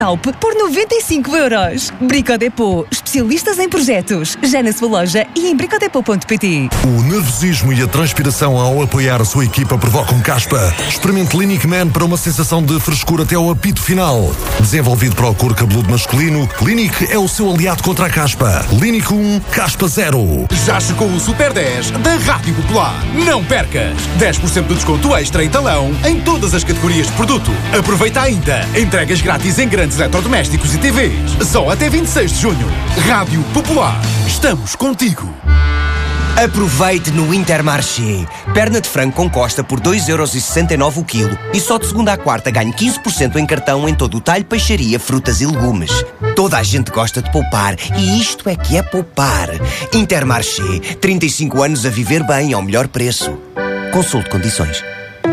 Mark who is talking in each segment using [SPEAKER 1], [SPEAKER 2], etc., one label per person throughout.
[SPEAKER 1] Alp por 95€. Brico Depot, especialistas em projetos. Já na sua loja e em bricodepot.pt.
[SPEAKER 2] O nervosismo e a transpiração ao apoiar a sua equipa provocam caspa. Experimente Clinic Man para uma sensação de frescura até ao apito final. Desenvolvido para o couro cabeludo masculino, Clinic é o seu aliado contra a caspa. Clinic 1, caspa 0.
[SPEAKER 3] Já chegou o Super 10 da Rádio Popular. Não percas! 10% de desconto extra em talão em todas as categorias de produto. Aproveita ainda. Entregas grátis em grandes eletrodomésticos e TVs. Só até 26 de junho. Rádio Popular. Estamos contigo.
[SPEAKER 4] Aproveite no Intermarché. Perna de frango com costa por 2,69€ o quilo. E só de segunda à quarta ganhe 15% em cartão em todo o talho, peixaria, frutas e legumes. Toda a gente gosta de poupar. E isto é que é poupar. Intermarché. 35 anos a viver bem ao melhor preço. Consulte condições.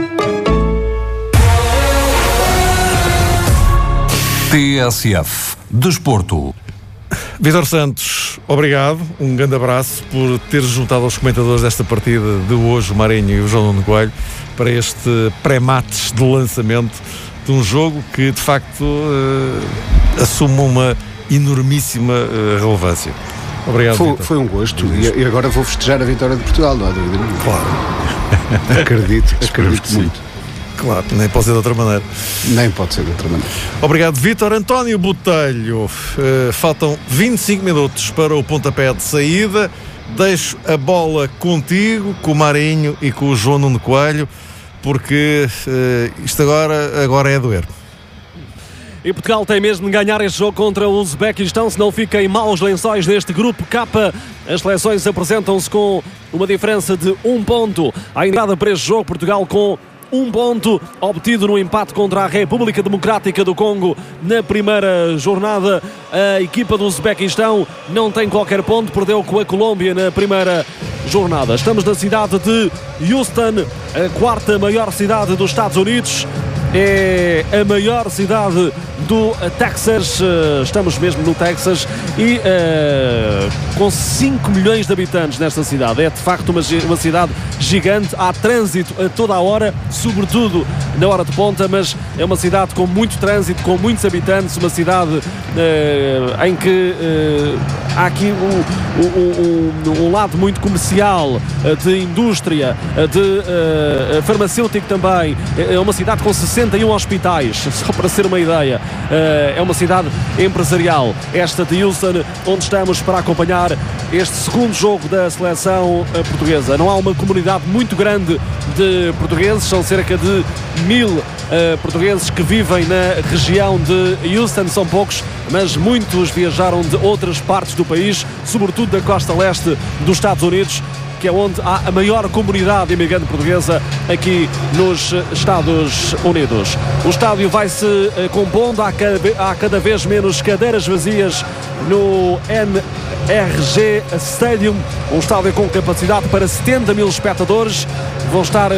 [SPEAKER 5] TSF Desporto.
[SPEAKER 6] Vítor Santos, obrigado, um grande abraço por teres juntado aos comentadores desta partida de hoje, o Marinho e o João Nuno Coelho, para este pré-mates de lançamento de um jogo que de facto assume uma enormíssima relevância. Obrigado.
[SPEAKER 7] Foi um gosto e agora vou festejar a vitória de Portugal, não há dúvida nenhuma.
[SPEAKER 6] Claro.
[SPEAKER 7] acredito muito.
[SPEAKER 6] Claro, nem pode ser de outra maneira.
[SPEAKER 7] Nem pode ser de outra maneira.
[SPEAKER 6] Obrigado, Vítor. António Botelho. Faltam 25 minutos para o pontapé de saída. Deixo a bola contigo, com o Marinho e com o João Nuno Coelho, porque isto agora é a doer.
[SPEAKER 8] E Portugal tem mesmo de ganhar este jogo contra o Uzbequistão, senão fica em maus lençóis neste grupo K. As seleções apresentam-se com uma diferença de 1 ponto. À entrada para este jogo, Portugal com 1 ponto obtido no empate contra a República Democrática do Congo na primeira jornada. A equipa do Uzbequistão não tem qualquer ponto, perdeu com a Colômbia na primeira jornada. Estamos na cidade de Houston, a quarta maior cidade dos Estados Unidos. É a maior cidade do Texas. Estamos mesmo no Texas e com 5 milhões de habitantes nesta cidade. É de facto uma cidade gigante. Há trânsito a toda a hora, sobretudo na hora de ponta, mas é uma cidade com muito trânsito, com muitos habitantes, uma cidade em que há aqui um lado muito comercial, de indústria, de farmacêutico também. É uma cidade com 61 hospitais, só para ser uma ideia. É uma cidade empresarial, esta de Houston, onde estamos para acompanhar este segundo jogo da seleção portuguesa. Não há uma comunidade muito grande de portugueses, são cerca de 1000 portugueses que vivem na região de Houston. São poucos, mas muitos viajaram de outras partes do país, sobretudo da costa leste dos Estados Unidos, que é onde há a maior comunidade imigrante portuguesa aqui nos Estados Unidos. O estádio vai-se compondo, há cada vez menos cadeiras vazias no NRG Stadium, um estádio com capacidade para 70 mil espectadores. Vão estar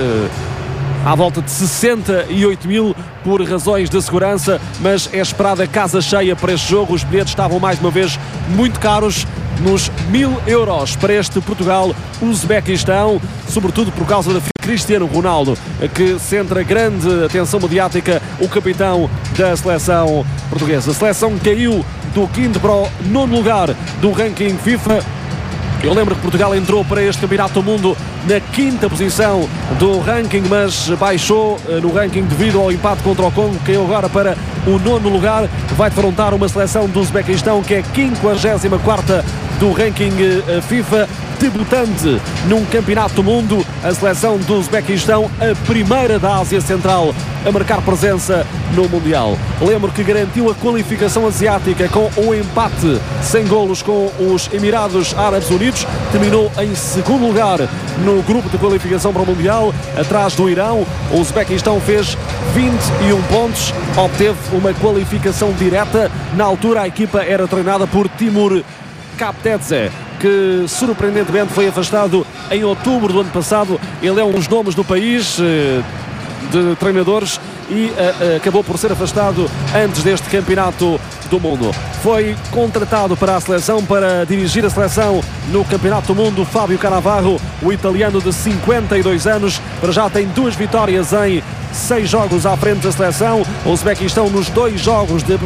[SPEAKER 8] à volta de 68 mil por razões de segurança, mas é esperada casa cheia para este jogo. Os bilhetes estavam mais uma vez muito caros, nos 1.000€ para este Portugal-Uzbequistão, sobretudo por causa de Cristiano Ronaldo, que centra grande atenção mediática, o capitão da seleção portuguesa. A seleção caiu do 5º para o 9º lugar do ranking FIFA. Eu lembro que Portugal entrou para este Campeonato do Mundo na 5ª posição do ranking, mas baixou no ranking devido ao empate contra o Congo, caiu agora para o 9º lugar. Vai defrontar uma seleção do Uzbequistão que é 54ª do ranking FIFA, debutante num Campeonato do Mundo. A seleção do Uzbequistão, a primeira da Ásia Central a marcar presença no Mundial. Lembro que garantiu a qualificação asiática com um empate sem golos com os Emirados Árabes Unidos. Terminou em 2º lugar no grupo de qualificação para o Mundial, atrás do Irão. O Uzbequistão fez 21 pontos, obteve uma qualificação direta. Na altura a equipa era treinada por Timur Kaptedze, que surpreendentemente foi afastado em outubro do ano passado. Ele é um dos nomes do país de treinadores e acabou por ser afastado antes deste Campeonato do Mundo. Foi contratado para a seleção, para dirigir a seleção no Campeonato do Mundo, Fábio Cannavaro, o italiano de 52 anos. Para já tem 2 vitórias em 6 jogos à frente da seleção. O Uzbequistão nos 2 jogos de